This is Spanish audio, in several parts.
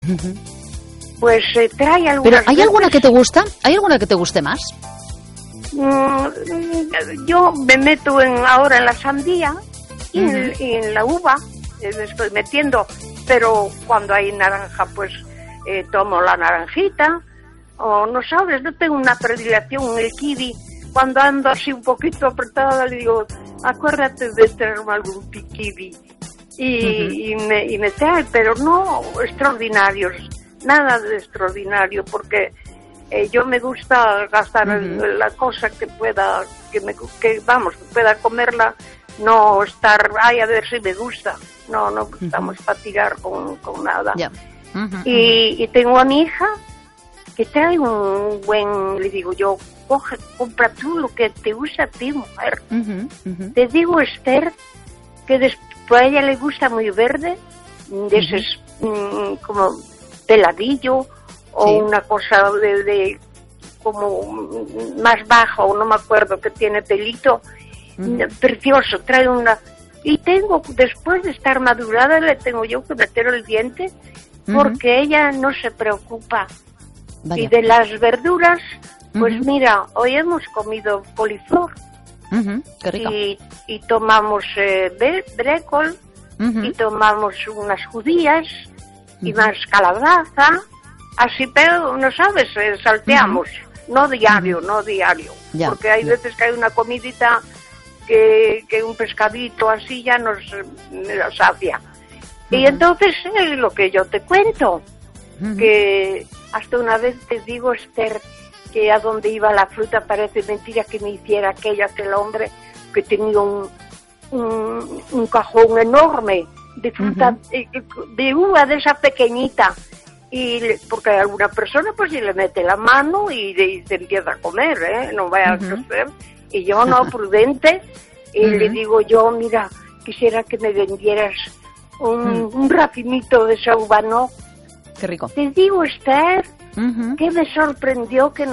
Uh-huh. Pues trae algunas. ¿Pero hay alguna que te gusta? ¿Hay alguna que te guste más? Yo me meto ahora en la sandía y en la uva, me estoy metiendo, pero cuando hay naranja, pues tomo la naranjita, o no sabes, no tengo una predilección en el kiwi. Cuando ando así un poquito apretada, le digo, acuérdate de traerme algún kiwi. Y me trae, pero no extraordinarios, nada de extraordinario, porque yo me gusta gastar la cosa que pueda, que pueda comerla, no estar, a ver si me gusta, no estamos para tirar con nada. Yeah. Y tengo a mi hija que trae un buen, le digo yo, compra tú lo que te gusta a ti, mujer. Te digo, Esther, que después a ella le gusta muy verde, de ese como peladillo, o una cosa de como más bajo, no me acuerdo, que tiene pelito, precioso, trae una. Y después de estar madurada, le tengo yo que meter el diente, porque ella no se preocupa. Vaya. Y de las verduras, pues mira, hoy hemos comido coliflor. Qué rico. Y tomamos brécol, y tomamos unas judías, y más calabaza, así, pero, no sabes, salteamos, no diario, ya, porque hay veces que hay una comidita que un pescadito así ya nos sacia. Y entonces es lo que yo te cuento, que hasta una vez te digo, Esther, que a donde iba la fruta parece mentira que me hiciera aquel hombre que tenía un cajón enorme de fruta, de uva de esa pequeñita, y porque a alguna persona pues si le mete la mano y se empieza a comer, no vaya a crecer, y yo no, prudente, y le digo yo, mira, quisiera que me vendieras un racimito de esa uva, ¿no? Qué rico. Te digo, Esther, que me sorprendió que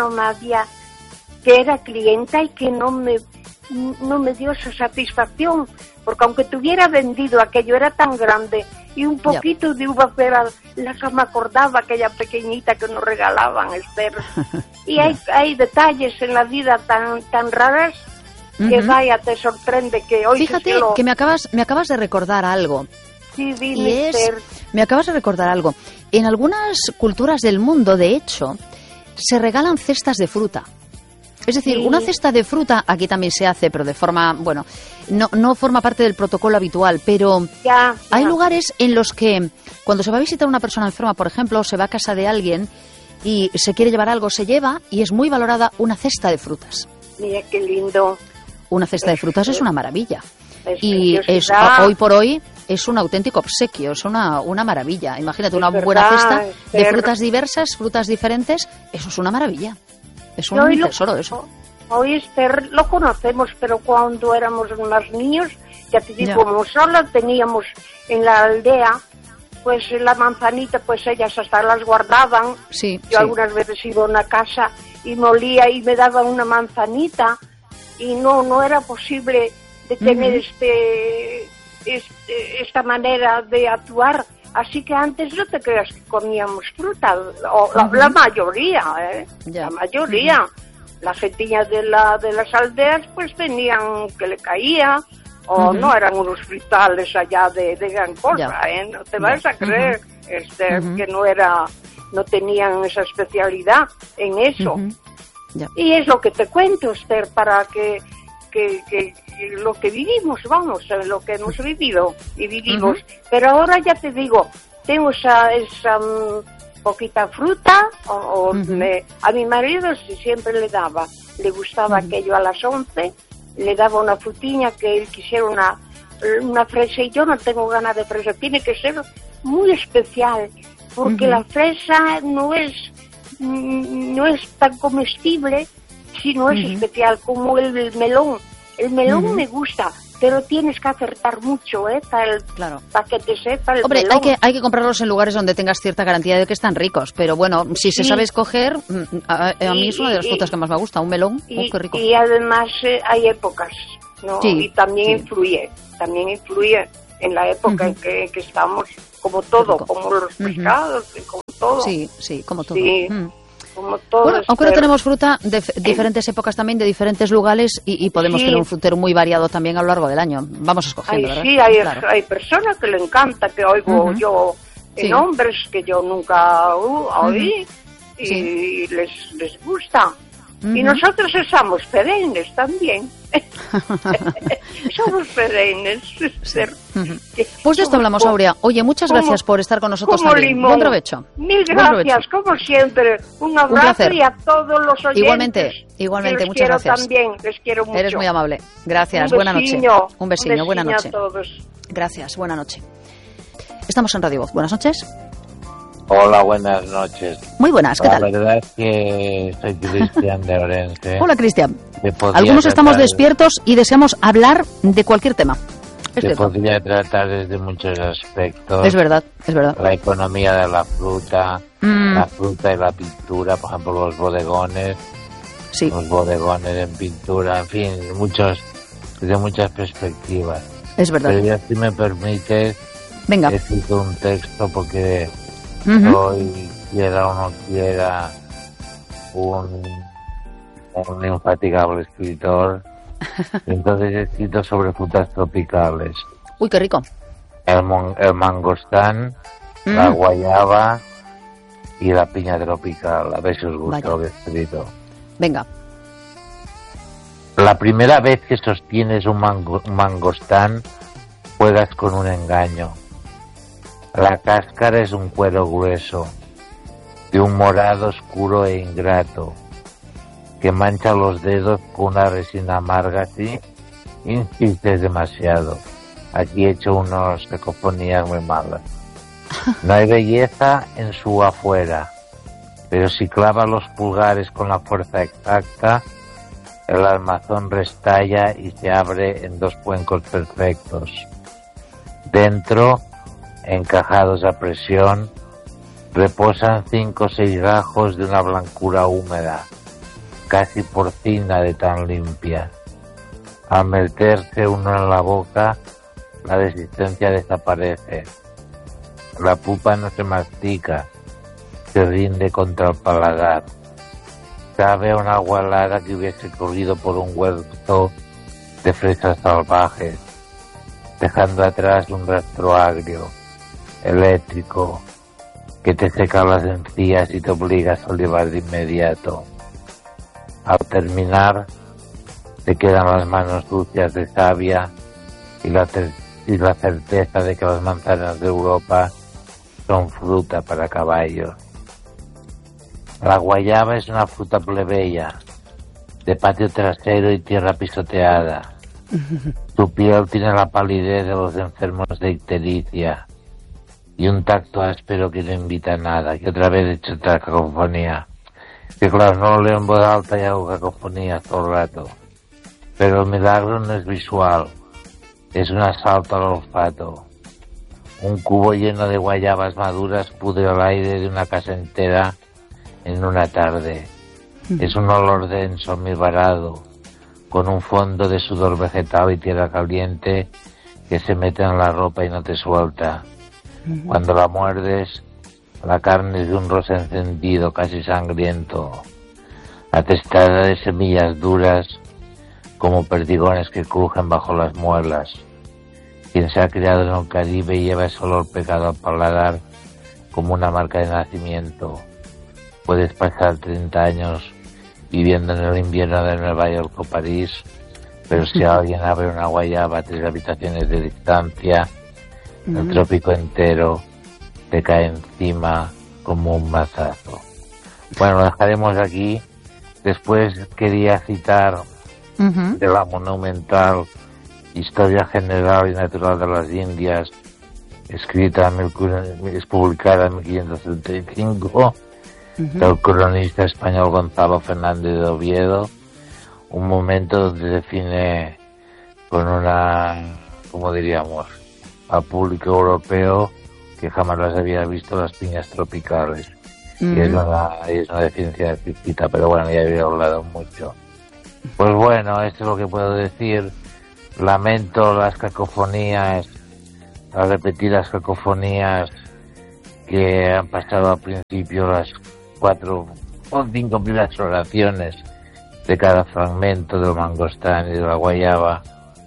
que era clienta y que no me dio esa satisfacción, porque aunque te hubiera vendido aquello, era tan grande, y un poquito de uva era la que me acordaba, aquella pequeñita que nos regalaban, Esther. Y hay detalles en la vida tan raras que vaya, te sorprende que hoy... Fíjate que me acabas de recordar algo. Sí, dime, Esther. Me acabas de recordar algo. En algunas culturas del mundo, de hecho, se regalan cestas de fruta. Es decir, una cesta de fruta, aquí también se hace, pero de forma, bueno, no forma parte del protocolo habitual, pero hay lugares en los que cuando se va a visitar a una persona enferma, por ejemplo, se va a casa de alguien y se quiere llevar algo, se lleva y es muy valorada una cesta de frutas. Mira qué lindo. Una cesta de frutas es una maravilla. Y hoy por hoy es un auténtico obsequio, es una maravilla. Imagínate una buena cesta de frutas diversas, frutas diferentes, eso es una maravilla. Es un tesoro eso. Hoy, Esther, lo conocemos, pero cuando éramos más niños, ya te digo, como solo teníamos en la aldea, pues la manzanita, pues ellas hasta las guardaban. Sí, yo algunas veces iba a una casa y molía y me daban una manzanita, y no era posible de tener esta manera de actuar. Así que antes no te creas que comíamos fruta, o la mayoría, la mayoría. La gentilla de las aldeas pues tenían que le caía, o no eran unos fritales allá de gran cosa, no te vas a creer, Esther, que no tenían esa especialidad en eso. Y es lo que te cuento, Esther, para que lo que vivimos, vamos, lo que hemos vivido y vivimos. Pero ahora ya te digo, tengo esa poquita fruta, a mi marido siempre le gustaba aquello a las 11, le daba una frutiña que él quisiera una fresa, y yo no tengo ganas de fresa, tiene que ser muy especial, porque la fresa no es tan comestible, sino es especial, como el melón. El melón me gusta, pero tienes que acertar mucho, para que te sepa el melón. Hombre, hay que comprarlos en lugares donde tengas cierta garantía de que están ricos, pero bueno, si se sabe escoger, a mí es una de las frutas que más me gusta, un melón, qué rico. Y además hay épocas, ¿no? Y también influye en la época en que estamos, como todo, como los pescados, como todo. Sí, como todo. Sí. Como todo. Bueno, aunque no tenemos fruta de diferentes épocas también, de diferentes lugares, y podemos tener un frutero muy variado también a lo largo del año. Vamos escogiendo, ¿verdad? Sí, hay personas que le encanta, que oigo yo nombres que yo nunca oí, y les gusta. Y nosotros somos perennes también. Somos perennes. Pues de esto hablamos, Aurea. Oye, muchas gracias por estar con nosotros también. Buen provecho. Mil gracias, como siempre. Un abrazo y a todos los oyentes. Igualmente, muchas gracias. También, les quiero mucho. Eres muy amable. Gracias, buena noche. Un besillo, buena noche. A todos. Gracias, buena noche. Estamos en Radio Voz. Buenas noches. Hola, buenas noches. Muy buenas, ¿qué tal? La verdad es que soy Cristian de Orense. Hola, Cristian. Algunos estamos despiertos y deseamos hablar de cualquier tema. Se podría tratar desde muchos aspectos. Es verdad. La economía de la fruta y la pintura, por ejemplo, los bodegones. Sí. Los bodegones en pintura, en fin, desde muchas perspectivas. Es verdad. Pero ya, si me permites, venga, he escrito un texto porque soy, quiera o no quiera, un infatigable escritor. Entonces he escrito sobre frutas tropicales. Uy, qué rico. El mangostán, la guayaba y la piña tropical. A ver si os gusta lo que he escrito. Venga. La primera vez que sostienes un mangostán, juegas con un engaño. La cáscara es un cuero grueso, de un morado oscuro e ingrato, que mancha los dedos con una resina amarga. Si insistes demasiado. Aquí he hecho unas cacofonías muy malas. No hay belleza en su afuera, pero si clava los pulgares con la fuerza exacta, el armazón restalla y se abre en dos cuencos perfectos. Dentro, encajados a presión, reposan 5 o 6 gajos de una blancura húmeda, casi porcina de tan limpia. Al meterse uno en la boca, la resistencia desaparece. La pulpa no se mastica, se rinde contra el paladar. Sabe a una agua helada que hubiese corrido por un huerto de fresas salvajes, dejando atrás un rastro agrio, eléctrico, que te seca las encías y te obliga a salivar de inmediato. Al terminar, te quedan las manos sucias de savia y la certeza de que las manzanas de Europa son fruta para caballos. La guayaba es una fruta plebeya, de patio trasero y tierra pisoteada. Su piel tiene la palidez de los enfermos de ictericia y un tacto áspero que no invita a nada. Que otra vez he hecho otra cacofonía. Que claro, no lo leo en voz alta y hago cacofonías todo el rato. Pero el milagro no es visual, es un asalto al olfato. Un cubo lleno de guayabas maduras pudre el aire de una casa entera en una tarde. Es un olor denso, almibarado, con un fondo de sudor vegetal y tierra caliente que se mete en la ropa y no te suelta. Cuando la muerdes, la carne es de un rosa encendido, casi sangriento, atestada de semillas duras como perdigones que crujen bajo las muelas. Quien se ha criado en el Caribe lleva ese olor pegado al paladar como una marca de nacimiento. Puedes pasar 30 años viviendo en el invierno de Nueva York o París, pero si alguien abre una guayaba a 3 habitaciones de distancia, el trópico entero te cae encima como un mazazo. Bueno, lo dejaremos aquí. Después quería citar de la monumental Historia General y Natural de las Indias, publicada en 1535, del cronista español Gonzalo Fernández de Oviedo, un momento donde define con una, como diríamos, al público europeo que jamás las había visto las piñas tropicales. Y es una definición explícita, pero bueno, ya había hablado mucho. Pues bueno, esto es lo que puedo decir. Lamento las cacofonías, las repetidas cacofonías que han pasado al principio las 4 o 5 primeras oraciones de cada fragmento del mangostán y de la guayaba,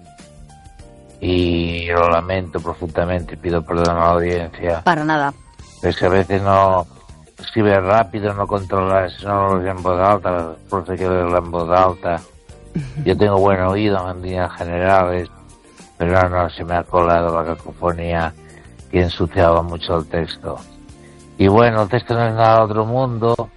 y lo lamento profundamente y pido perdón a la audiencia. Para nada. Es que a veces no escribes rápido, no controlas, no lo lees en voz alta, los profes que leerlo en voz alta. Yo tengo buen oído en líneas generales, pero no se me ha colado la cacofonía que ensuciaba mucho el texto. Y bueno, el texto no es nada de otro mundo,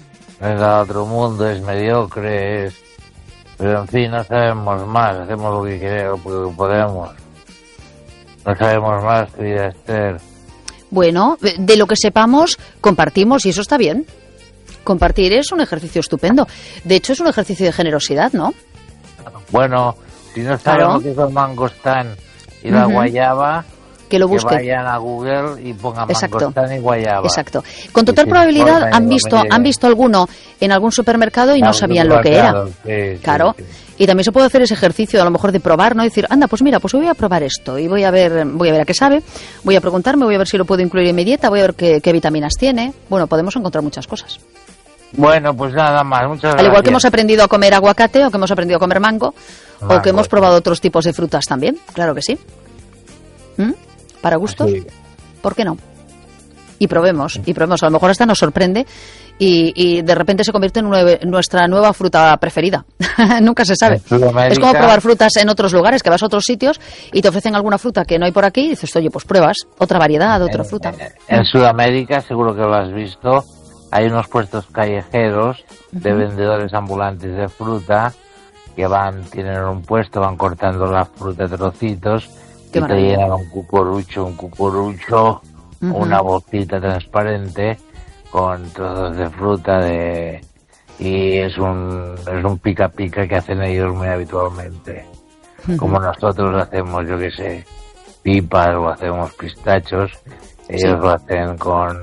es mediocre, pero en fin, no sabemos más, hacemos lo que queremos, lo que podemos. No sabemos más, querida Esther. Bueno, de lo que sepamos, compartimos y eso está bien. Compartir es un ejercicio estupendo. De hecho, es un ejercicio de generosidad, ¿no? Bueno, si no saben lo que es el mangostán y la guayaba, que lo busquen. Que vayan a Google y pongan mangostán y guayaba. Exacto. Con total probabilidad han visto alguno en algún supermercado y no sabían lo que era. Sí, claro. Sí. Y también se puede hacer ese ejercicio a lo mejor de probar, ¿no? Decir, anda, pues mira, pues voy a probar esto y voy a ver a qué sabe, voy a preguntarme, voy a ver si lo puedo incluir en mi dieta, voy a ver qué vitaminas tiene. Bueno, podemos encontrar muchas cosas. Bueno, pues nada más, muchas gracias. Al igual que hemos aprendido a comer aguacate o que hemos aprendido a comer mango o que hemos probado otros tipos de frutas también, claro que sí. Para gustos, sí. ¿Por qué no? Y probemos, a lo mejor hasta nos sorprende y de repente se convierte en nuestra nueva fruta preferida. Nunca se sabe. Es como probar frutas en otros lugares, que vas a otros sitios y te ofrecen alguna fruta que no hay por aquí y dices, oye, pues pruebas otra variedad, otra fruta. En Sudamérica, seguro que lo has visto, hay unos puestos callejeros de vendedores ambulantes de fruta que tienen un puesto, van cortando la fruta en trocitos y te llenan un cucurucho, una bolsita transparente con trozos de fruta y es un pica pica que hacen ellos muy habitualmente. Como nosotros hacemos, yo que sé, pipas o hacemos pistachos, ellos lo hacen con...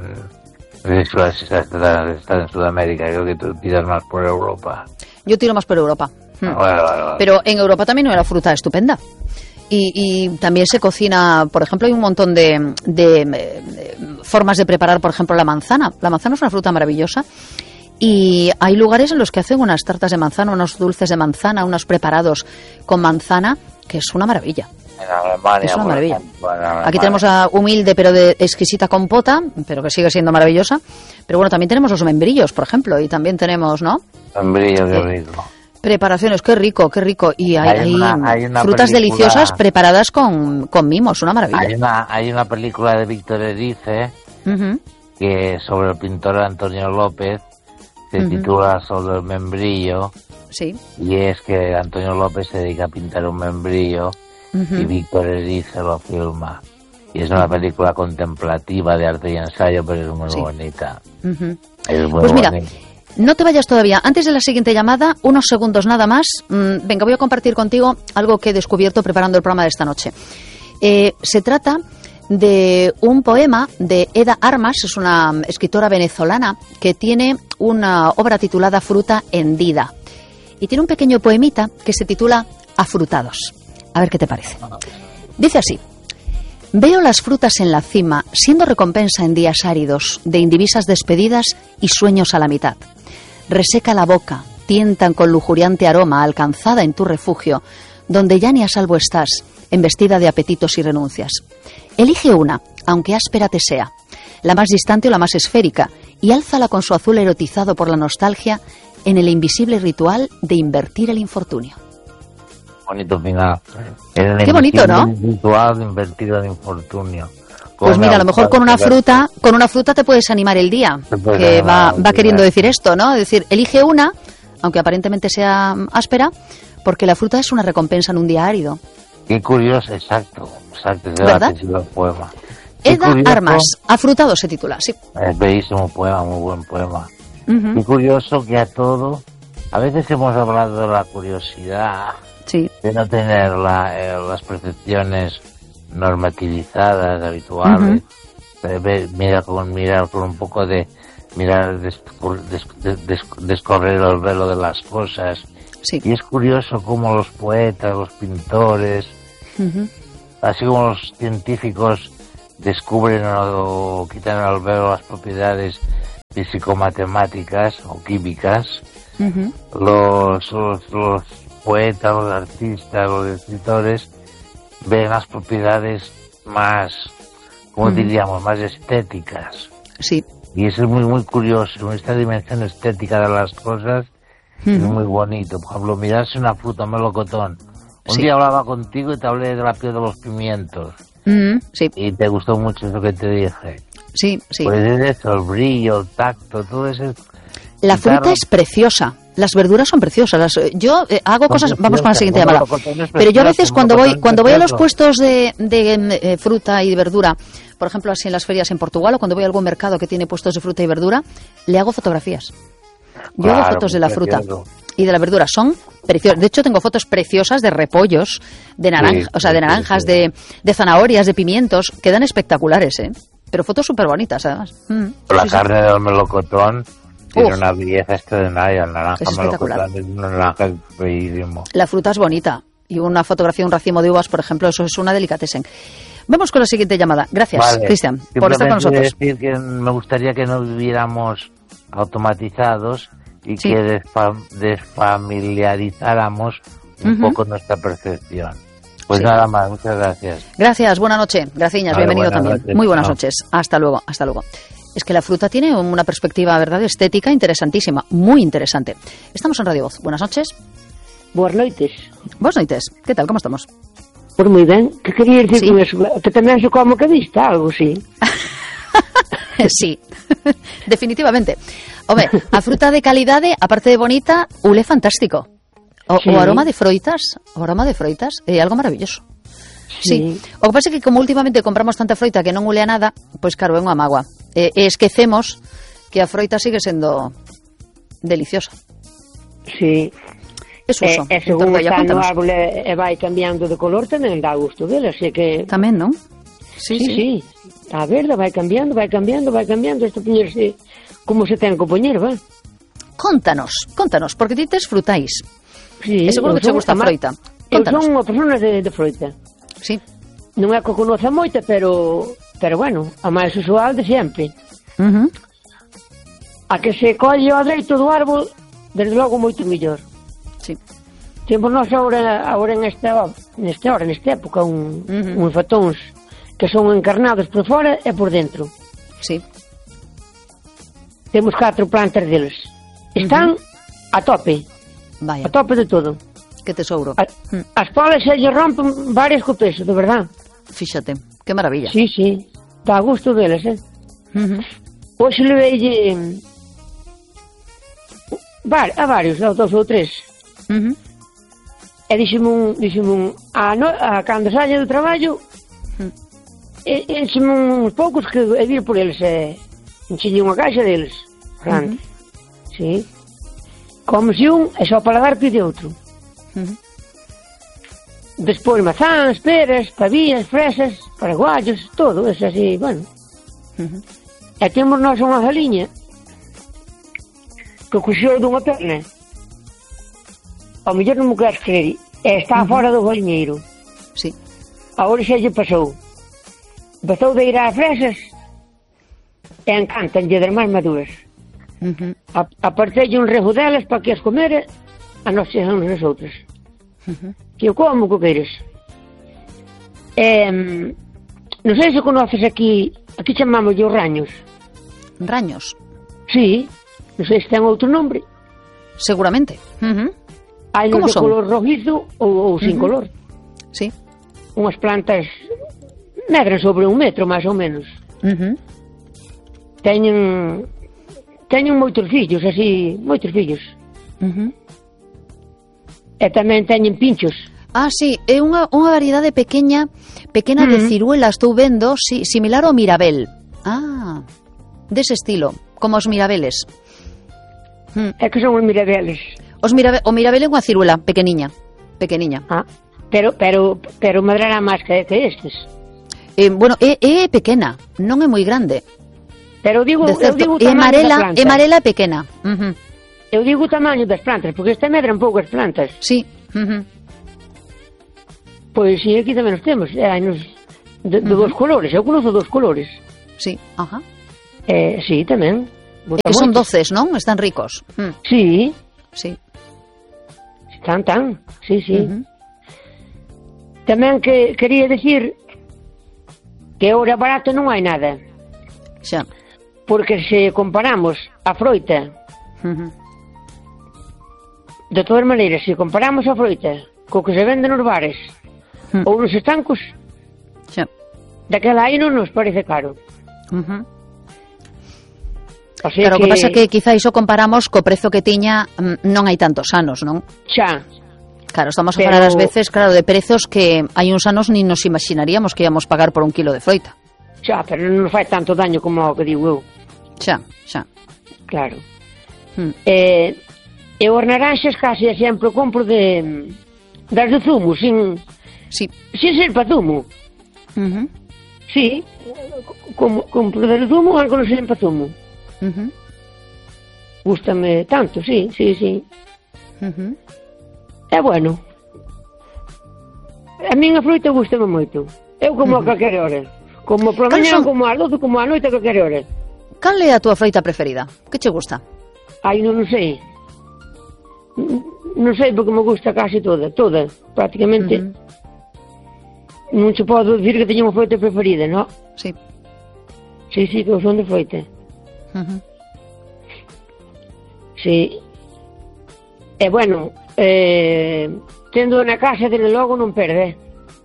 Está en Sudamérica, creo que tú tiras más por Europa. Yo tiro más por Europa. Vale. Pero en Europa también hay una fruta estupenda. Y también se cocina, por ejemplo, hay un montón de formas de preparar, por ejemplo, la manzana. La manzana es una fruta maravillosa y hay lugares en los que hacen unas tartas de manzana, unos dulces de manzana, unos preparados con manzana, que es una maravilla. En Alemania, es una maravilla. Aquí tenemos a humilde pero de exquisita compota, pero que sigue siendo maravillosa. Pero bueno, también tenemos los membrillos, por ejemplo, y también tenemos, ¿no? Membrillo, qué rico. Preparaciones, qué rico. Y hay frutas deliciosas preparadas con mimos, una maravilla. Hay una película de Víctor Erice que sobre el pintor Antonio López se titula Sobre el membrillo. Sí. Y es que Antonio López se dedica a pintar un membrillo y Víctor Erice lo filma. Y es una película contemplativa de arte y ensayo, pero es muy bonita. Es muy pues mira, bonita. No te vayas todavía. Antes de la siguiente llamada, unos segundos nada más. Venga, voy a compartir contigo algo que he descubierto preparando el programa de esta noche. Se trata de un poema de Eda Armas, es una escritora venezolana que tiene una obra titulada Fruta hendida. Y tiene un pequeño poemita que se titula Afrutados. A ver qué te parece. Dice así. Veo las frutas en la cima, siendo recompensa en días áridos, de indivisas despedidas y sueños a la mitad. Reseca la boca, tientan con lujuriante aroma, alcanzada en tu refugio, donde ya ni a salvo estás, embestida de apetitos y renuncias. Elige una, aunque áspera te sea, la más distante o la más esférica, y álzala con su azul erotizado por la nostalgia en el invisible ritual de invertir el infortunio. Bonito final. Qué bonito, ¿no? Ritual de invertir el infortunio. Pues mira, a lo mejor con una fruta te puedes animar el día, que va queriendo decir esto, ¿no? Es decir, elige una, aunque aparentemente sea áspera, porque la fruta es una recompensa en un día árido. Qué curioso, exacto, ¿verdad? Poema. Eda Armas, Afrutado se titula, sí. Es bellísimo poema, muy buen poema. Qué curioso que a veces hemos hablado de la curiosidad, de no tener las percepciones normativizadas, habituales, mirar con un poco de descorrer el velo de las cosas. Y es curioso cómo los poetas, los pintores, así como los científicos descubren o quitan al ver las propiedades físico-matemáticas o químicas, los poetas, los artistas, los escritores ven las propiedades más, ¿cómo diríamos?, más estéticas. Sí. Y eso es muy, muy curioso, esta dimensión estética de las cosas es muy bonito. Por ejemplo, mirarse una fruta, un melocotón. Un día hablaba contigo y te hablé de la piel de los pimientos. Sí. Y te gustó mucho eso que te dije. Sí, sí. Pues es eso, el brillo, el tacto, todo eso. La fruta es preciosa, las verduras son preciosas. Yo hago cosas, vamos con la siguiente llamada. Pero yo a veces cuando voy a los puestos de fruta y verdura, por ejemplo así en las ferias en Portugal, o cuando voy a algún mercado que tiene puestos de fruta y verdura, le hago fotografías. Yo hago fotos de la fruta y de la verdura, son preciosas. De hecho tengo fotos preciosas de repollos, de naranja, o sea, de naranjas, de zanahorias, de pimientos, quedan espectaculares, pero fotos súper bonitas además. La carne del melocotón tiene una belleza extraordinaria. El naranja melocotón es un naranja bellísimo. La fruta es bonita y una fotografía de un racimo de uvas, por ejemplo, eso es una delicatessen. Vamos con la siguiente llamada. Gracias, Cristian, por estar con nosotros. Decir que me gustaría que no viviéramos automatizados y que desfamiliarizáramos un poco nuestra percepción. Pues nada más, muchas gracias. Gracias, buena noche. Gracias, bienvenido también. Noches. Muy buenas noches. Hasta luego, hasta luego. Es que la fruta tiene una perspectiva, ¿verdad?, estética interesantísima, muy interesante. Estamos en Radio Voz. Buenas noches. Boas noites. Boas noites. ¿Qué tal? ¿Cómo estamos? Por moi ben. Que quería dicir con eso? Que tamén se come que vista, algo así. Sí, definitivamente. Hombre, a fruta de calidade, aparte de bonita, ule fantástico. O aroma de froitas, é algo maravilloso. Sí. O que pasa é que como últimamente compramos tanta froita que non ule a nada, pois claro, é unha mágoa. E esquecemos que a froita sigue sendo deliciosa. Sí. Eso uso. E según está no árbol e vai cambiando de color, tamén dá gusto dele, así que... Tamén, non? Sí. Está verde, vai cambiando, isto poñerse como se ten que poñer, va? Contanos, porque ti tes frutais. Sí. E seguro que te gusta a froita. Contanos. Eu son unha persona de froita. Sí. Non é que conoza moita, pero bueno, a máis usual de sempre. A que se colle ao deito do árbol, desde logo moito mellor. Sí. Temos nós agora nesta época, uns fatóns que son encarnados por fora e por dentro. Sí. Temos 4 plantas deles. Están a tope. Vaya. A tope de todo. Que tesouro. As polas se lle rompen varias co peso, de verdad. Fíxate, que maravilla. Sí. Dá gusto deles, Hoxe leveille a varios, a 2 ou 3. E dixeme cando saia do traballo, dixeme uns poucos que he vir por eles, enchille unha caixa deles. Sí. Comese un e só para dar pide outro. Despois mazás, peras, pavías, fresas, paraguayos, todo, é así, bueno. E temos nós unha galiña que coxeu dunha perna. Ao mellor non me queres creer, está fora do galiñeiro. Sí. Agora xa lle pasou. Empezou de ir ás fresas e encantanlle das máis maduras. Apartelle un rejo delas para que as comere, a nós chegamos as outras. Que eu como que queres. Non sei se conoces aquí chamamos os raños. Raños? Sí, non sei se ten outro nombre. Seguramente. Hai uns de color rojizo ou sin color. Sí. Unhas plantas medran sobre 1 metro, máis ou menos. Teñen moitos fillos, así, moitos fillos. E tamén teñen pinchos. Ah, sí, é unha variedade pequena de ciruela, estou vendo, sí, similar ao mirabel. Ah, dese estilo, como os mirabeles. É que son os mirabeles. O mirabel é unha ciruela pequeniña. Ah, pero madrará máis que estes. Bueno, é pequena, non é moi grande. Pero digo é amarela e pequena. Eu digo o tamaño das plantas, porque este medran poucas plantas. Sí. Pois sí, aquí tamén os temos. de dos colores, eu conozo dos colores. Sí, ajá. Sí, tamén. Que son doces, non? Están ricos. Sí. Sí. Tan, sí. Tamén que quería decir que ahora barato non hai nada. Xa. Porque se comparamos a froita, de todas maneiras, se comparamos a froita co que se vende nos bares ou nos estancos, xa, daquela aí non nos parece caro. Claro, o que pasa que quizá iso comparamos co prezo que tiña non hai tantos anos, non? Xa. Claro, estamos a falar ás veces, claro, de prezos que hai uns anos ni nos imaginaríamos que íamos pagar por un kilo de froita. Xa, pero non nos fai tanto daño como o que digo eu. Xa. Claro. Eu as naranxas casi sempre compro das de zumo, sin ser para zumo. Sí, compro das de zumo, algo non ser para zumo. Gústame tanto, sí. É bueno. A min a froita gústame moito. Eu como a calquera hora. Como por mañá, como a 12, como a noite, a calquera hora. Cal é a túa froita preferida? Que che gusta? Ai, non sei. Non sei porque me gusta casi toda, prácticamente. Non se podo dicir que teño unha froita preferida, non? Sí. Sí, que eu son de froita. Sí. E bueno, tendo na casa, desde logo, non perde.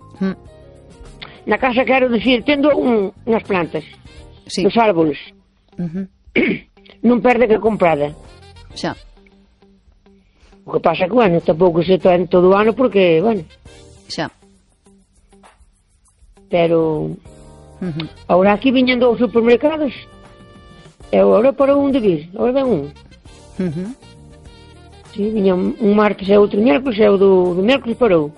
Na casa, quero dicir, tendo unhas plantas, dos árboles, non perde que comprada. Xa. O que pasa que, bueno, tampouco se traen todo o ano porque, bueno. Xa. Pero ahora aquí viñan dous supermercados e agora para un de vir, agora ven un. Sí, viña un martes e outro miércoles e o do miércoles parou.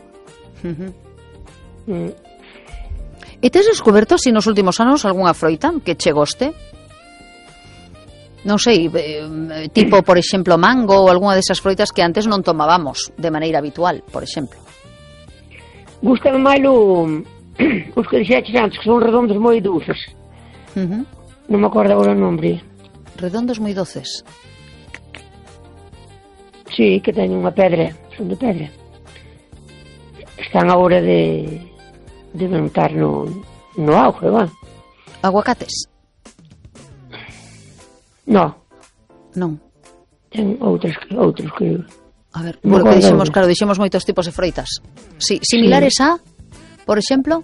E tes descoberto, si nos últimos anos, algunha froita que che goste? Non sei, tipo, por exemplo, mango ou algunha desas froitas que antes non tomábamos de maneira habitual, por exemplo. Gústame máis os que dixeches antes, que son redondos moi dulces. Non me acordo agora o nombre. Redondos moi doces. Sí, que teñen unha pedra, son de pedra. Están a hora de montar no auge, va? Aguacates? Non. Ten outros que... A ver, porque dixemos moitos tipos de froitas. Sí, similares a, por exemplo?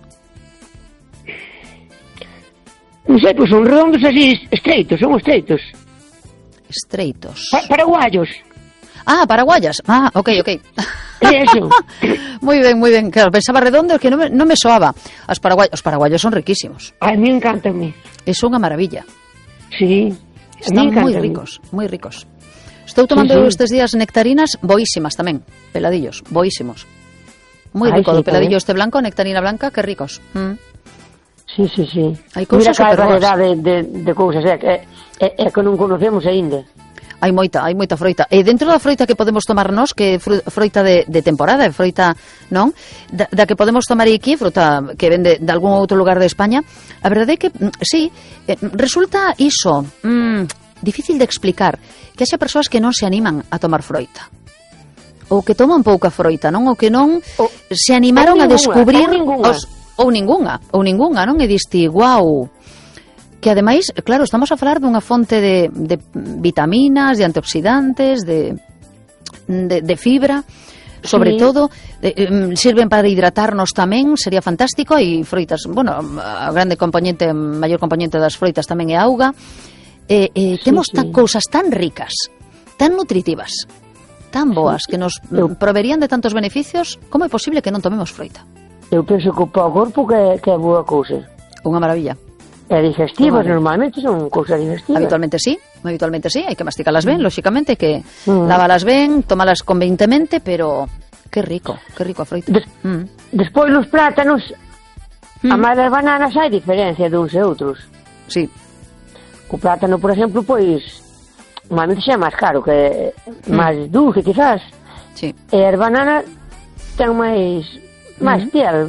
Non sei, pois son redondos así, estreitos, son estreitos. Estreitos. Paraguayos. Ah, paraguayas. Ah, ok. Eso. Moi ben. Claro, pensaba redondo que non me soaba. Os paraguayos son riquísimos. A mí encantan. É unha maravilla. Sí. Están moi ricos. Estou tomando estes días nectarinas boísimas tamén, peladillos, boísimos. Moi rico, do peladillo este blanco, nectarina blanca, que ricos. Sí. Hai cousas super boas. Mira que hai variedade de cousas, é que non conocemos aínda. Hai moita froita. E dentro da froita que podemos tomar nós, que é froita de temporada, froita, non? Da que podemos tomar aquí, fruta que vende de algún outro lugar de España, a verdade é que, sí, resulta iso, difícil de explicar, que haxa persoas que non se animan a tomar froita. Ou que toman pouca froita, non? Ou que non se animaron a descubrir... Ou ningunha, non? E diste, guau... Que ademais, claro, estamos a falar dunha fonte de vitaminas, de antioxidantes, de fibra, sobre todo, sirven para hidratarnos tamén, sería fantástico. Hai froitas, bueno, a maior componente das froitas tamén é auga. Temos cousas tan ricas, tan nutritivas, tan boas, que nos proverían de tantos beneficios. Como é posible que non tomemos froita? Eu penso que para o corpo que é boa cousa. Unha maravilla. E digestivas, normalmente son cousas digestivas. Habitualmente sí, hai que masticalas ben, lóxicamente, que lávalas ben, tomalas convenientemente, pero que rico a froita. Despois nos plátanos, a máis das bananas hai diferencia de uns e outros. Sí. O plátano, por exemplo, pois, normalmente xa é máis caro, que é máis dulce, quizás. Sí. E as bananas ten máis piel,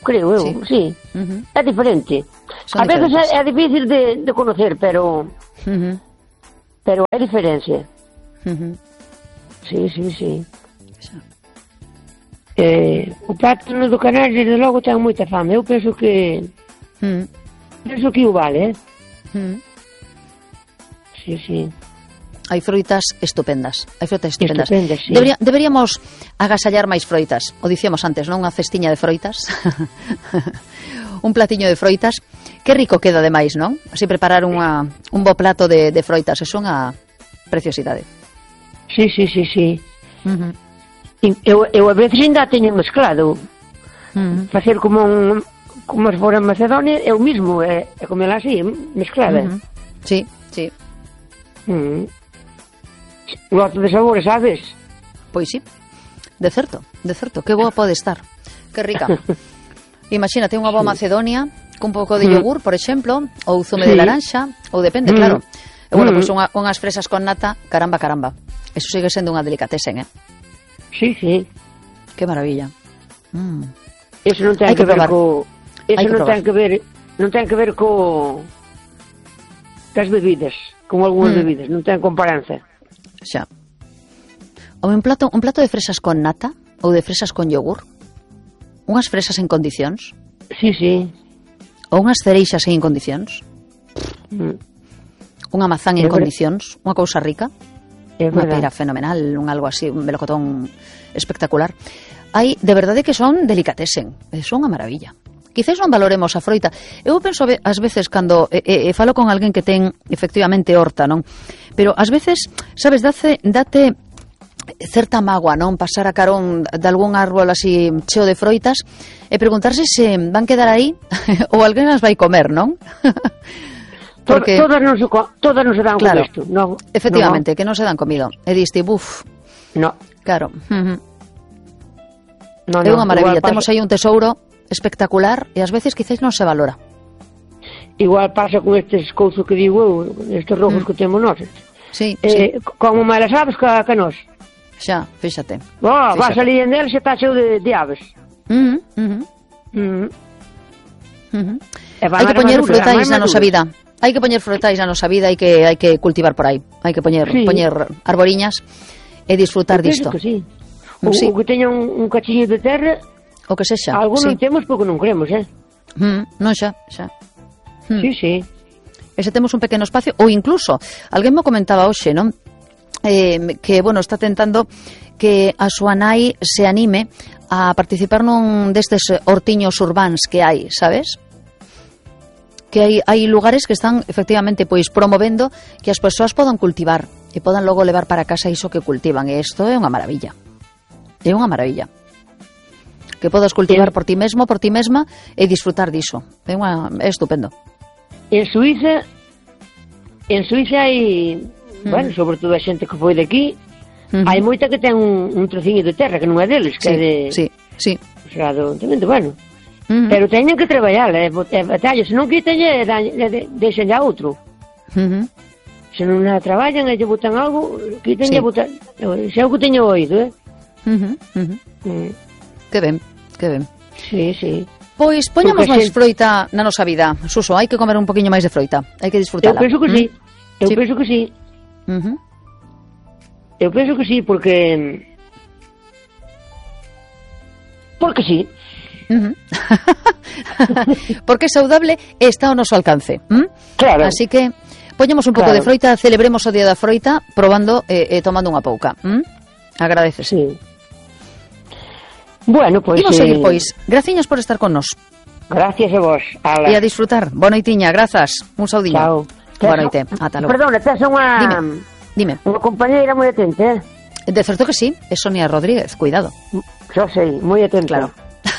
creo eu, sí. É diferente. A veces é difícil de conocer, pero hai diferencia. Sí. O plátano do Canario, desde logo, ten moita fama. Eu penso que o vale, Sí. Hai froitas estupendas. Sí. Deberíamos agasallar máis froitas. O dicíamos antes, non? Unha cestiña de froitas. Un platiño de froitas. Que rico queda ademais, non? Así preparar un bo plato de froitas. É unha preciosidade. Sí. Eu a veces ainda teño mezclado. Facer como se fora en Macedonia, eu mismo, é comela así, mezclada. Sí. Lote de sabores, sabes? Pois sí, de certo, que boa pode estar, que rica. Imagínate unha boa Macedonia cun pouco de yogur, por exemplo, ou zume de laranxa, ou depende, claro. E bueno, pois unhas fresas con nata, caramba. Eso sigue sendo unha delicatessen, Sí. Que maravilla. Eso non ten que ver non ten que ver cas bebidas, con algunhas bebidas, non ten comparanza. Xa. Ou un plato de fresas con nata ou de fresas con yogur. Unhas fresas en condicións. Sí. Ou unhas cereixas en condicións. Unha mazán en condicións, unha cousa rica. Unha pera fenomenal, un algo así, un melocotón espectacular. Hai, de verdade que son delicatessen, son unha maravilla. Quizás non valoremos a froita. Eu penso ás veces cando falo con alguén que ten efectivamente horta, non? Pero ás veces, sabes, date certa mágoa, non? Pasar a carón de algún árbol así cheo de froitas e preguntarse se van quedar aí ou alguén as vai comer, non? Porque todas non se dan con isto, non? Efectivamente, que non se dan comido. E diste, buf. No. Claro. É unha maravilla. Temos aí un tesouro espectacular e ás veces quizás non se valora. Igual pasa con estes cousas que digo eu, estes rojos que temos nós. Sí. Como malas aves que nós. Xa, fíxate. Vas a salir del se está cheo de aves. Hai que poñer frutais na nosa vida. Hai que poñer frutais na nosa vida, hai que cultivar por aí. Hai que poñer arboriñas e disfrutar disto. O que teña un cachiño de terra, o que sexa. Algo non temos porque non queremos, Non xa. Sí. E se temos un pequeno espacio, ou incluso, alguén me comentaba hoxe, non? Que, bueno, está tentando que a súa nai se anime a participar nun destes hortiños urbáns que hai, sabes? Que hai lugares que están efectivamente pois promovendo que as persoas podan cultivar e podan logo levar para casa iso que cultivan, e isto é unha maravilla. É unha maravilla. Que podas cultivar por ti mesmo, por ti mesma e disfrutar diso. É estupendo. En Suiza hai, bueno, sobre todo a xente que foi de aquí, hai moita que ten un trociño de terra que non é deles, que é de... Sí. O sea, bueno. Pero teñen que traballar, batalla, se non quiten deixen a outro. Se non a traballan e lle botan algo, quiten e botan. Xa é o que teño oído, Que ben. Sí. Pois poñamos máis froita na nosa vida, Suso, hai que comer un poquinho máis de froita, hai que disfrutala. Eu penso que sí. Eu penso que sí, porque sí. Porque é saudable e está ao noso alcance. Claro. Así que poñamos un pouco de froita, celebremos o Día da Froita probando e tomando unha pouca. Agradecese. Sí. Bueno, pois... Imos seguir, pois. Graciñas por estar con nos. Gracias a vos. E a disfrutar. Boa noitiña, grazas. Un saudiño. Chao. Boa noite. Ata logo. Perdona, tes unha... Dime. Unha compañeira moi atenta, De certo que sí, é Sonia Rodríguez, cuidado. Xa sei, moi atenta. Claro.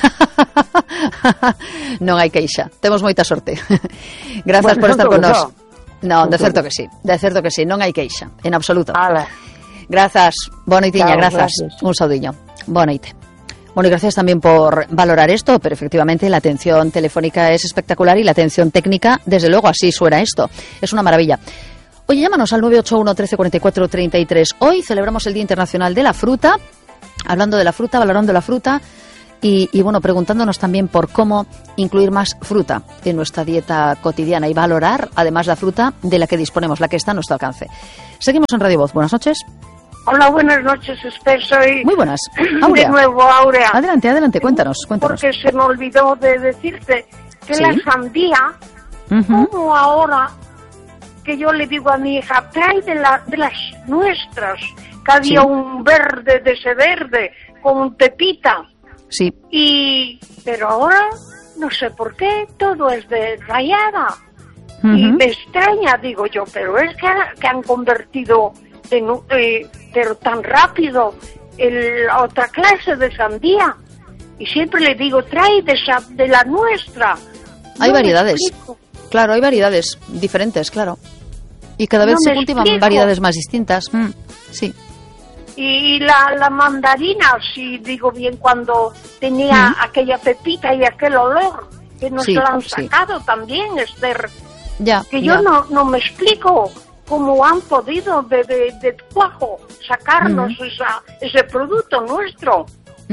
Non hai queixa, temos moita sorte. Grazas por estar con nós. Non, de certo que sí, non hai queixa, en absoluto. Grazas, boa noitiña, grazas. Un saudiño. Boa noite. Bueno, y gracias también por valorar esto, pero efectivamente la atención telefónica es espectacular y la atención técnica, desde luego, así suena esto. Es una maravilla. Oye, llámanos al 981 13 44 33. Hoy celebramos el Día Internacional de la Fruta, hablando de la fruta, valorando la fruta Y bueno, preguntándonos también por cómo incluir más fruta en nuestra dieta cotidiana y valorar además la fruta de la que disponemos, la que está a nuestro alcance. Seguimos en Radio Voz. Buenas noches. Hola, buenas noches, Esther. Soy muy buenas. Aurea. De nuevo, Aurea. Adelante, cuéntanos. Porque se me olvidó de decirte que ¿sí? La sandía, como ahora que yo le digo a mi hija, trae de las nuestras, que había ¿sí? Un verde de ese verde con pepita. Sí. Pero ahora, no sé por qué, todo es de rayada. Y me extraña, digo yo, pero es que han convertido, pero tan rápido, otra clase de sandía. Y siempre le digo, trae de la nuestra. Hay variedades. Claro, hay variedades diferentes, claro. Y cada vez se cultivan variedades más distintas. Sí. Y la mandarina, si digo bien, cuando tenía aquella pepita y aquel olor, que nos la han sacado también, Esther. Que yo no me explico cómo han podido de cuajo sacarnos ese producto nuestro.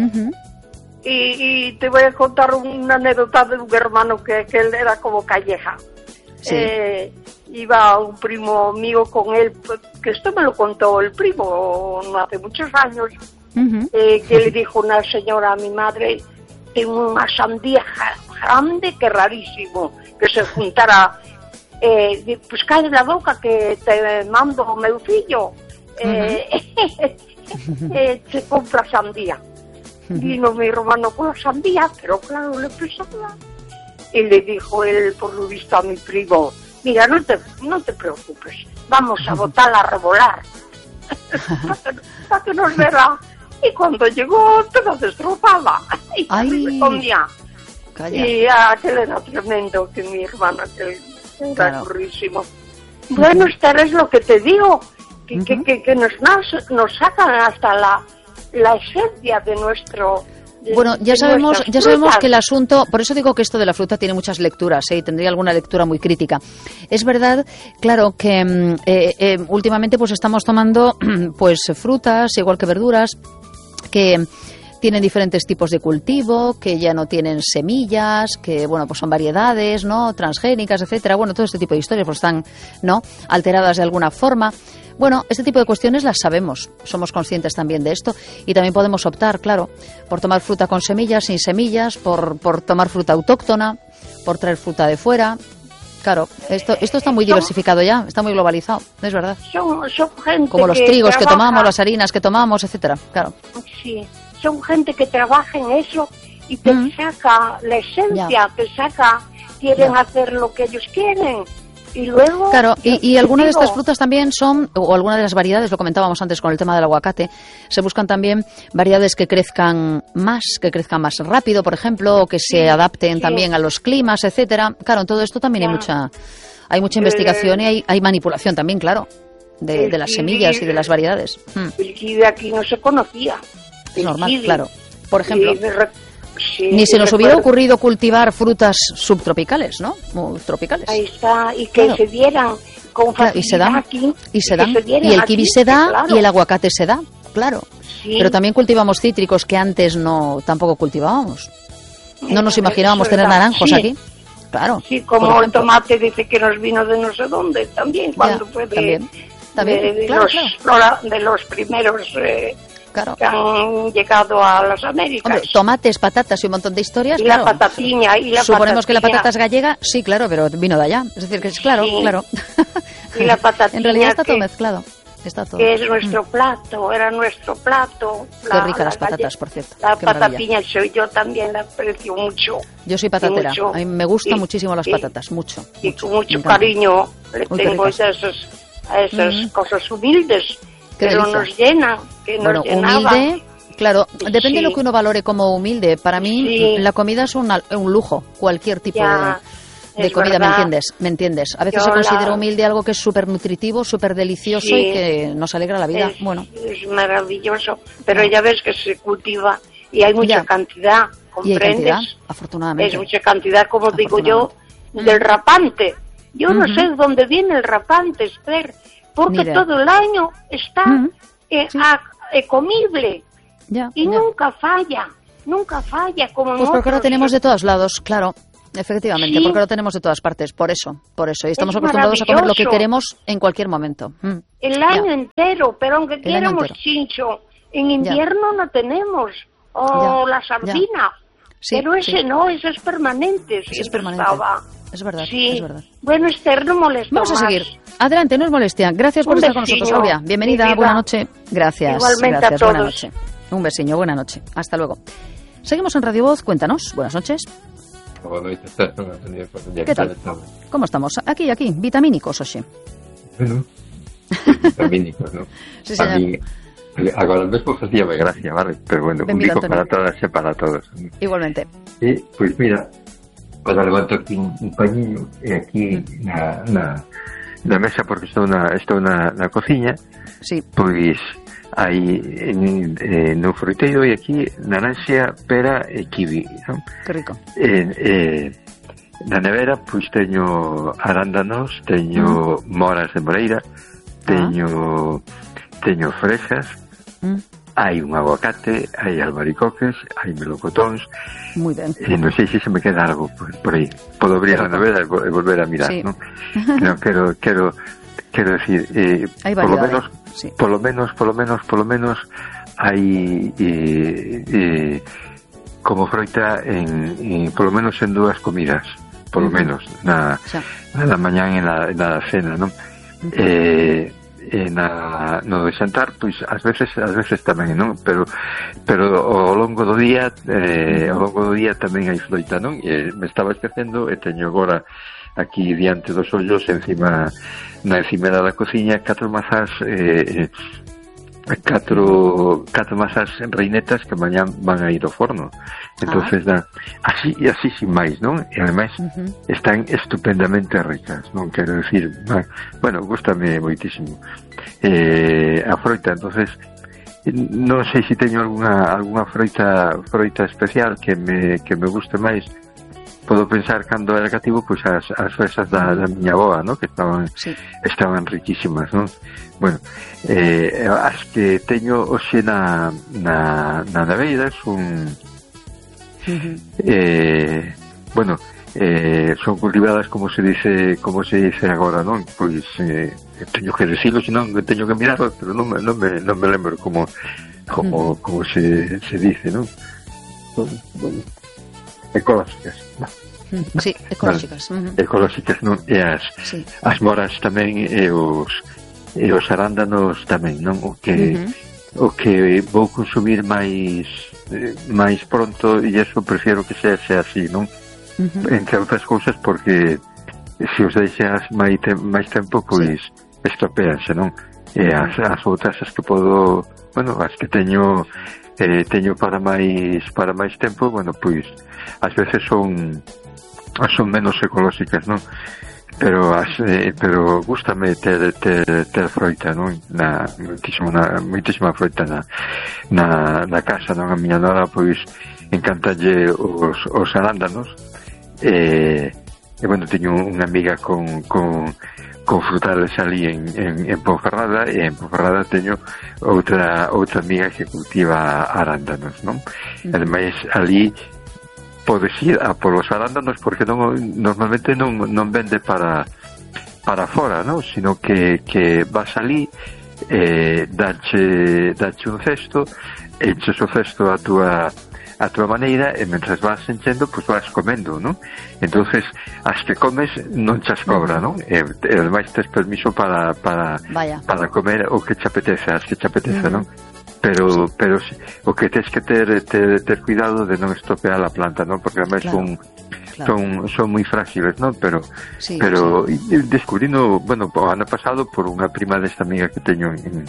Y te voy a contar una anécdota de un hermano que él era como Calleja. Sí. Iba un primo mío con él, que esto me lo contó el primo no hace muchos años, que le dijo una señora a mi madre, tengo una sandía grande que rarísimo, que se juntara, pues cae la boca que te mando meucillo, se compra sandía. Vino mi hermano con la sandía, pero claro, le pesaba. Y le dijo él, por lo visto, a mi primo, mira, no te preocupes, vamos a botarla a revolar, para que nos verá. Y cuando llegó, toda destrozada, y me comía. Calla. Y aquel era tremendo, que mi hermano, aquel era currísimo. Bueno, esta es lo que te digo, que nos sacan hasta la esencia de nuestro... Bueno, ya sabemos que el asunto, por eso digo que esto de la fruta tiene muchas lecturas, y tendría alguna lectura muy crítica. Es verdad, claro, que últimamente pues estamos tomando pues frutas, igual que verduras, que tienen diferentes tipos de cultivo, que ya no tienen semillas, que bueno, pues son variedades, ¿no? Transgénicas, etcétera. Bueno, todo este tipo de historias pues están, ¿no? Alteradas de alguna forma. Bueno, este tipo de cuestiones las sabemos, somos conscientes también de esto y también podemos optar, claro, por tomar fruta con semillas, sin semillas, por tomar fruta autóctona, por traer fruta de fuera. Claro, esto está muy diversificado ya, está muy globalizado, es verdad. Son gente como los trigos que tomamos, las harinas que tomamos, etcétera, claro. Sí, son gente que trabaja en eso y te saca la esencia, quieren hacer lo que ellos quieren. Y luego, claro, y algunas de estas frutas también son, o algunas de las variedades, lo comentábamos antes con el tema del aguacate, se buscan también variedades que crezcan más rápido, por ejemplo, o que se adapten también a los climas, etcétera. Claro, en todo esto también hay mucha investigación y hay manipulación también, claro, de las semillas y de las variedades. El kiwi aquí no se conocía. Es normal, claro. Por ejemplo... Ni se nos hubiera ocurrido cultivar frutas subtropicales, ¿no? O tropicales. Ahí está, y que se dieran con facilidad y se dan. Y el kiwi se da y el aguacate se da, claro. Sí. Pero también cultivamos cítricos que antes tampoco cultivábamos. No nos imaginábamos tener naranjos aquí. Claro. Sí, como el tomate dice que nos vino de no sé dónde también, cuando fue de los primeros... Claro. Que han llegado a las Américas. Hombre, tomates, patatas y un montón de historias. Y claro. La patatiña. Suponemos que la patata es gallega, sí, claro, pero vino de allá. Es decir, que es claro. Y la patatiña. En realidad está todo mezclado. Está todo. Que es nuestro plato, era nuestro plato. Qué ricas las patatas, por cierto. La patatiña soy yo también, la aprecio mucho. Yo soy patatera. A mí me gustan muchísimo las patatas, mucho. Y con mucho cariño le tengo a esas cosas humildes. Pero nos llena, humilde, claro, depende de lo que uno valore como humilde. Para mí la comida es un lujo, cualquier tipo de comida, ¿me entiendes? A veces se considera humilde algo que es súper nutritivo, súper delicioso y que nos alegra la vida. Es maravilloso, pero ya ves que se cultiva y hay mucha cantidad, ¿comprendes? Y hay cantidad, afortunadamente. Es mucha cantidad, como digo yo, del rapante. Yo no sé dónde viene el rapante, Esther. Porque todo el año está comible y nunca falla. nunca falla, como pues porque ahora tenemos de todos lados, claro. Efectivamente, porque lo tenemos de todas partes, por eso. Y estamos acostumbrados a comer lo que queremos en cualquier momento. El año entero, pero aunque queramos chincho, en invierno no tenemos. La sardina. Sí, pero ese no, eso es permanente. Ese es permanente. Es verdad, sí. Es verdad. Bueno, Esther, no molesta. Vamos a seguir. Adelante, no es molestia. Gracias por estar con nosotros, Aurea. Bienvenida, buena noche. Gracias. Igualmente a todos. Buena noche. Un besiño, buena noche. Hasta luego. Seguimos en Radio Voz, cuéntanos. Buenas noches. ¿Qué tal? ¿Cómo estamos? Aquí, vitamínicos, oxe. Bueno, vitamínicos, ¿no? Sí, señor. Agora mesmo facíame gracia, vale? Pero bueno, un bico para todas e para todos. Igualmente. Pois mira, para levanto aquí un pañinho e aquí na mesa, porque estou na cociña. Sí. Pois hai no fruteiro e aquí naranxa, pera e kiwi, non? Que rico. Na nevera pois teño arándanos, teño moras de moreira, teño fresas, hai un aguacate, hai albaricoques, hai melocotóns. Muy ben. Non sei se me queda algo por aí. Podo abrir a nevera e volver a mirar, sí. Non? No, quero decir, por lo menos hai como froita en por lo menos en 2 comidas, por lo menos na mañá e na cena, non? No de xantar, pois ás veces tamén, non? Pero ao longo do día tamén hai froita, non? Me estaba esquecendo e teño agora aquí diante dos ollos na encimera da cociña 4 mazas reinetas que mañá van a ir ao forno. Entonces así sin máis, non? E ademais están estupendamente ricas, non? Quero decir, bueno, gústame moitísimo a froita. Entonces non sei se teño algunha froita especial que me guste máis. Podo pensar cando era cativo, pois as fresas da miña avoa, non? Que estaban riquísimas, non? Bueno, as que teño hoxe na neveira son son cultivadas como se dice agora, non? Pois teño que decirlo, senón teño que mirarlo, pero non me lembro como se dice, non? Bueno, ecológicas, non? Sí, ecológicas. Ecológicas, non? E as moras tamén e os arándanos tamén, non? O que vou consumir máis pronto, e eso prefiero que sea así, non? Entre outras cousas, porque se os deixas máis tempo, pois estropeanse, non? E as outras as que podo, bueno, as que teño para máis tempo, bueno, pois ás veces son menos ecolóxicas, non? Pero gústame ter froita, non? Moitísima froita na casa, non? A miña nora, pois, encantalle os arándanos e bueno, teño unha amiga con frutales ali en Ponferrada, e en Ponferrada teño outra amiga que cultiva arándanos, non? Ademais, ali podes ir a polos arándanos, porque normalmente non vende para fora, non? Sino que vas ali, dache un cesto, enches o cesto a túa maneira, e mentras vas enchendo, pois vas comendo, non? Entonces, as que comes non chas cobra, non? E ademais tes permiso para comer o que te apetece, non? Pero o que tens que ter cuidado de non estropear a planta, non? Porque ademais son moi frágiles, non? Pero descubrindo, bueno, o ano pasado por unha prima desta amiga que teño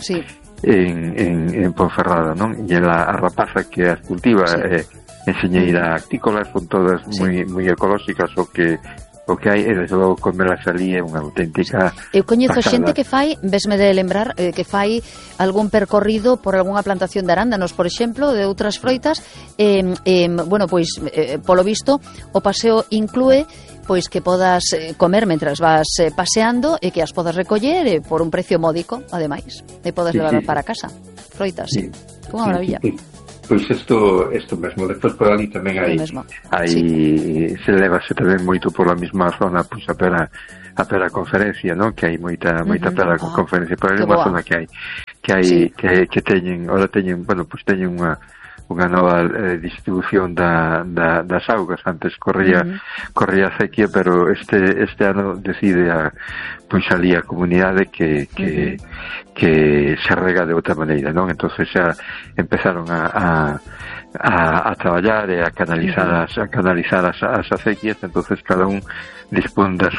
en Ponferrada, non? E a rapaza que as cultiva enseñeira actícolas, son todas moi ecolóxicas, o que hai, e desde logo comelas ali é unha auténtica eu coñezo xente que fai, vesme de lembrar, que fai algún percorrido por algunha plantación de arándanos, por exemplo, de outras froitas, bueno, pois polo visto o paseo inclúe pois que podas comer mentras vas paseando, e que as podas recoller por un precio módico, ademais, e podas levar para casa froitas, unha maravilla. Pois isto mesmo, despois por ali tamén hai se levase tamén moito por a mesma zona, pois a pera conferencia, non? Que hai moita pera conferencia, por ali é unha zona que teñen, ahora teñen, bueno, pois teñen unha nova distribución das augas. Antes corría sequía, pero este ano decide pois ali a comunidade que se rega de outra maneira, non? Entonces xa empezaron a traballar e a canalizar as acequias. Entonces cada un dispón do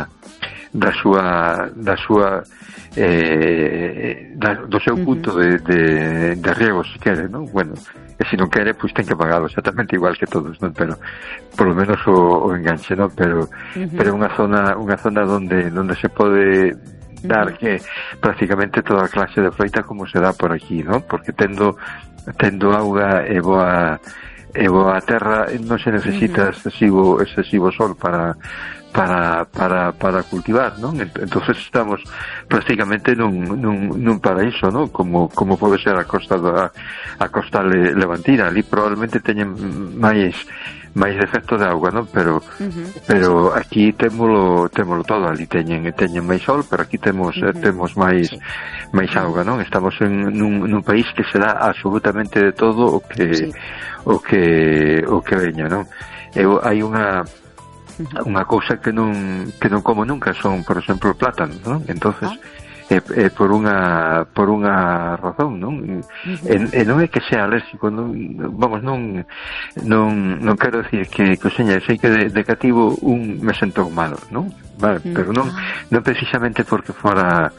seu punto de riego, se quere, non? Bueno, e se non quere, pois ten que pagalo exactamente igual que todos, non? Pero por lo menos o enganche, non? Pero unha zona onde se pode dar que prácticamente toda a clase de froita como se dá por aquí, non? Porque tendo auga e boa terra, non se necesita excesivo sol para cultivar, non? Entonces estamos prácticamente nun paraíso, non? Como pode ser a costa levantina. Ali probablemente teñen máis defecto de auga, non? Pero aquí témolo todo. Ali teñen máis sol, pero aquí temos máis auga, non? Estamos nun país que se dá absolutamente de todo o que veña, non? Hai unha cousa que non como nunca son, por exemplo, plátanos, non? Entonces por unha razón, non? E non é que sea alérxico, non quero decir que seña, sei que de cativo me sentou mal, non? Vale, pero non precisamente porque fora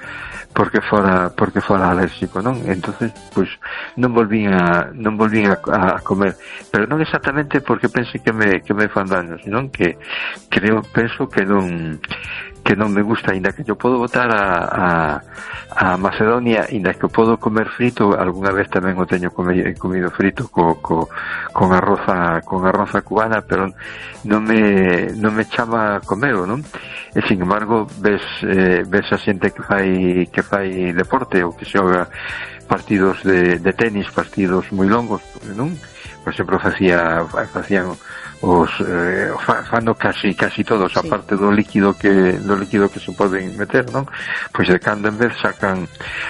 alérxico, non? Entonces, pois non volvín a comer, pero non exactamente porque pense que me fan daño, senón que penso que non me gusta, ainda que yo podo botar a Macedonia, ainda que podo comer frito, algunha vez tamén o teño comido frito con arroza cubana, pero non me chama a comelo, non? E sin embargo ves a xente que fai deporte ou que xoga partidos de tenis, partidos moi longos, non? Por exemplo, facían fano casi todos, aparte do líquido que se poden meter, non? Pois de cando en vez sacan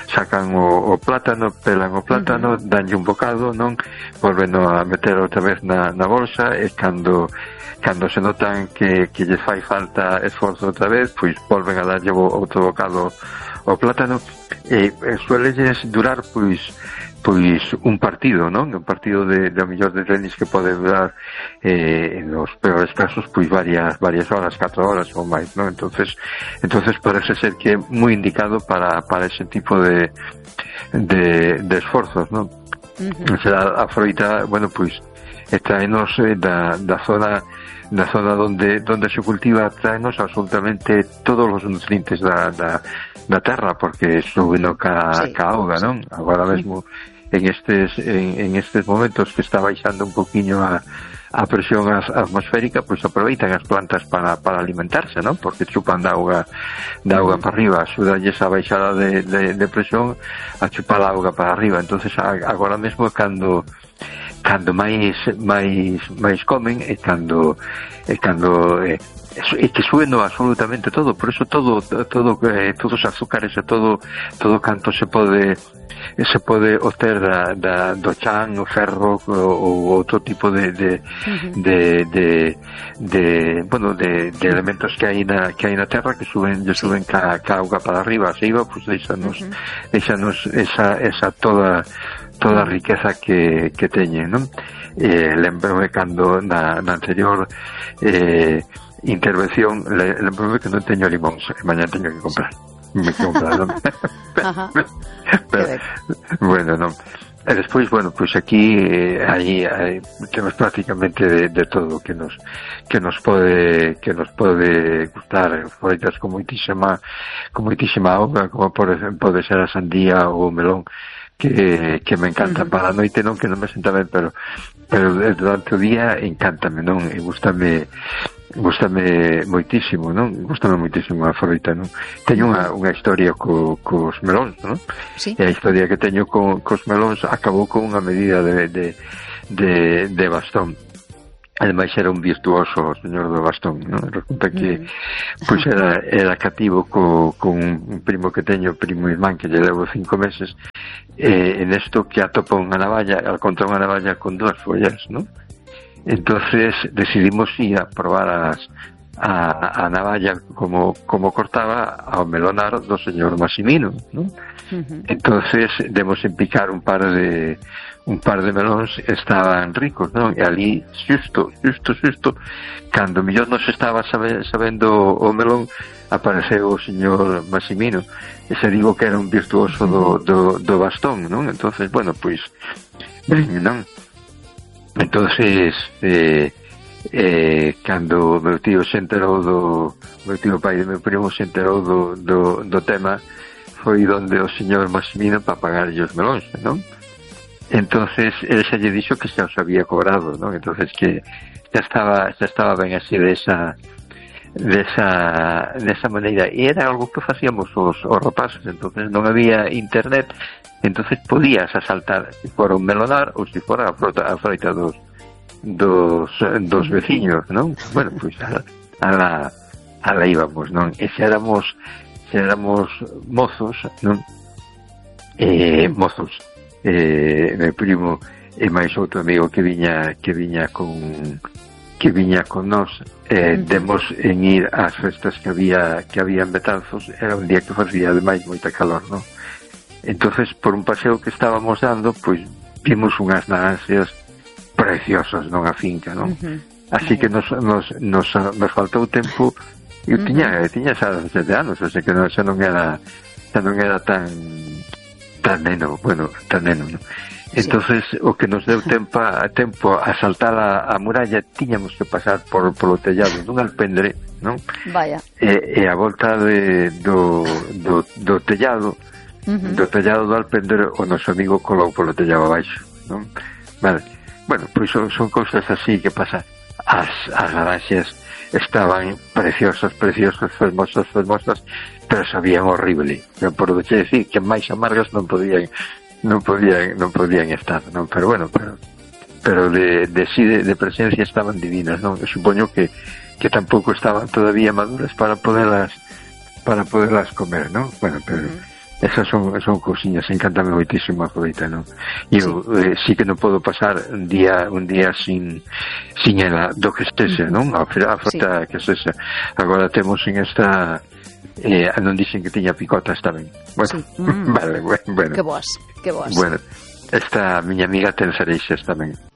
o plátano, pelan o plátano, danlle un bocado, non? Volven a meter outra vez na bolsa, e cando se notan que lle fai falta esforzo outra vez, pois volven a darlle outro bocado ao plátano, e suelelles durar pois un partido, non? Un partido de millón de tenis que pode durar en los peores casos pois varias horas, 4 horas ou máis, non? Entonces parece ser que é moi indicado para ese tipo de esforzos, non? O sea, a froita, bueno, pois traenos da zona donde se cultiva, traenos absolutamente todos os nutrientes da terra, porque suben ca auga, non? Agora mesmo en estes momentos que está baixando un poquinho a presión atmosférica, pois aproveitan as plantas para alimentarse, non? Porque chupan da auga para arriba, axudalles a baixada de presión a chupar a auga para arriba. Entonces agora mesmo cando máis comen e cando que suben absolutamente todo, por eso todos os azúcares e todo canto se pode obter do chan, o ferro ou outro tipo de elementos que hai na terra que suben ca auga para arriba, se iba, pues deixanos esa toda a riqueza que teñen, non? Lembrome cando na anterior intervención, lembrome que non teño limóns, e mañá teño que comprar, non? Pero, bueno, non. E despois, bueno, pois aquí aí temos prácticamente de todo que nos pode gustar, froitas con moitísima auga, como pode ser a sandía ou o melón, que me encanta. Para a noite non, que non me senta ben, pero durante o día encántame, non? E gústame Gústame moitísimo, non? Gústame moitísimo a froita, non? Teño unha historia cos melóns, non? Sí. E a historia que teño cos melóns acabou con unha medida de bastón. Ademais era un virtuoso o señor do bastón, non? Resulta que pois era cativo con un primo que teño, primo irmán, que lle levo 5 meses, e nesto que atopa unha navalla, al contra unha navalla con 2 follas, non? Entonces decidimos ir a probar a navalla como cortaba ao melonar do señor Massimino, ¿no? Entonces demos en picar un par de melóns, estaban ricos, ¿no? E ali xusto cando mellor nos estaba sabendo o melón, apareceu o señor Massimino, e se digo que era un virtuoso do bastón, ¿no? Entonces, bueno, pois ben, non? Entonces cando meu tío se enterou meu tío pai de meu primo se enterou do tema, foi donde o señor Massimino para pagarlle os melóns, non? Entonces ele xa lle dixo que xa os había cobrado, non? Entonces que xa estaba ben así desa maneira, e era algo que facíamos os rapaces. Entonces non había internet, entonces podías asaltar se fora un melonar ou se fora a froita dos veciños, non? Bueno, pois ala íbamos, non? E se éramos mozos, non? Meu primo e máis outro amigo que viña con nós, demos en ir ás festas que había en Betanzos. Era un día que facía ademais moita calor, non? Entonces, por un paseo que estábamos dando, pois vimos unhas naranxas preciosas, non, a finca, non? Así que nos faltou tempo. Eu tiña xa 17 anos, o sea que xa non era tan neno, non? Entonces, o que nos deu tempo a saltar a muralla, tiñamos que pasar polo tellado dun alpendre, non? Vaya. E a volta do tellado, do tellado do alpendre, o noso amigo colou polo tellado abaixo, non? Vale. Bueno, pois son cousas así que pasan. As naranxas estaban preciosas, fermosas, pero sabían horrible. Por decir que máis amargas non podían estar, non? Pero bueno, pero de presencia estaban divinas, non? Eu supoño que tampouco estaban todavía maduras para poderlas comer, non? Bueno, pero esas son cousiñas. Encántame moitísimo a froita, non? Eu sí que non podo pasar un día sin ela, do que estexa, non? A froita que estexa. Agora temos en esta non dixen que tiña picotas tamén. Bueno, vale, bueno. Que boas. Bueno, esta miña amiga ten cereixas tamén.